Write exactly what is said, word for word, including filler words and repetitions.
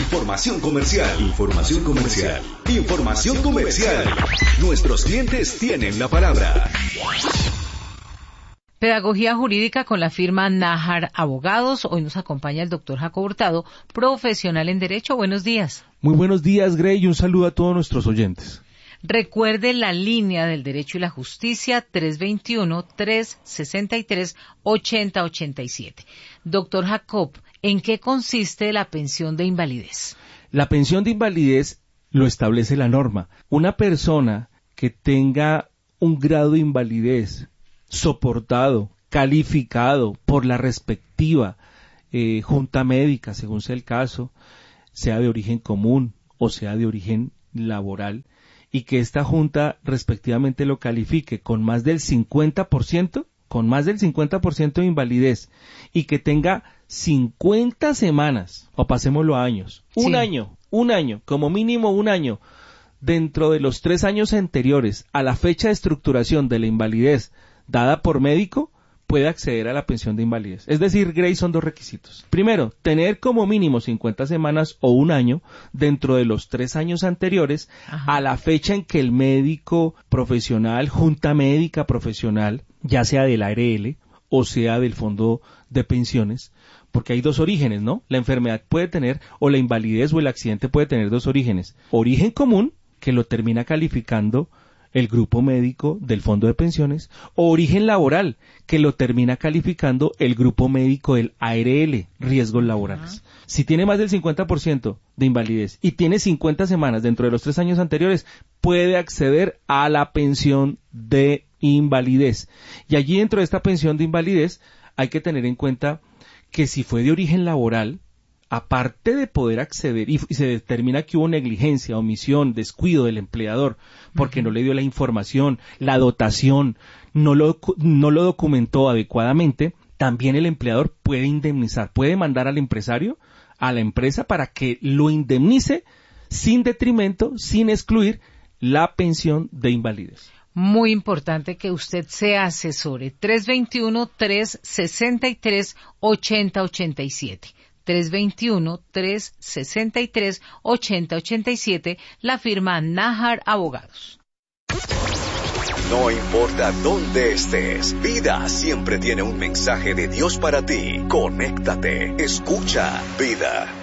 Información comercial. Información comercial. Información comercial. Nuestros clientes tienen la palabra. Pedagogía jurídica con la firma Nájar Abogados. Hoy nos acompaña el doctor Jacob Hurtado, profesional en Derecho. Buenos días. Muy buenos días, Grey, y un saludo a todos nuestros oyentes. Recuerde la línea del Derecho y la Justicia, tres dos uno, tres seis tres, ocho cero ocho siete. Doctor Jacob, ¿en qué consiste la pensión de invalidez? La pensión de invalidez lo establece la norma. Una persona que tenga un grado de invalidez soportado, calificado por la respectiva eh, junta médica, según sea el caso, sea de origen común o sea de origen laboral, y que esta junta respectivamente lo califique con más del cincuenta por ciento, con más del cincuenta por ciento de invalidez, y que tenga cincuenta semanas, o pasémoslo a años, un Sí. año, un año, como mínimo un año, dentro de los tres años anteriores a la fecha de estructuración de la invalidez dada por médico, puede acceder a la pensión de invalidez. Es decir, Grey, son dos requisitos. Primero, tener como mínimo cincuenta semanas o un año dentro de los tres años anteriores Ajá. a la fecha en que el médico profesional, junta médica profesional, ya sea del A R L o sea del fondo de pensiones, porque hay dos orígenes, ¿no? La enfermedad puede tener, o la invalidez o el accidente puede tener dos orígenes. Origen común, que lo termina calificando el grupo médico del fondo de pensiones, o origen laboral, que lo termina calificando el grupo médico del A R L, riesgos laborales. Uh-huh. Si tiene más del cincuenta por ciento de invalidez y tiene cincuenta semanas dentro de los tres años anteriores, puede acceder a la pensión de invalidez. Y allí dentro de esta pensión de invalidez hay que tener en cuenta que si fue de origen laboral, aparte de poder acceder y, y se determina que hubo negligencia, omisión, descuido del empleador, porque uh-huh. no le dio la información, la dotación, no lo, no lo documentó adecuadamente, también el empleador puede indemnizar, puede mandar al empresario, a la empresa, para que lo indemnice sin detrimento, sin excluir la pensión de invalidez. Muy importante que usted se asesore. tres dos uno, tres seis tres, ocho cero ocho siete. tres dos uno, tres seis tres, ocho cero ocho siete, la firma Nájar Abogados. No importa dónde estés, Vida siempre tiene un mensaje de Dios para ti. Conéctate, escucha Vida.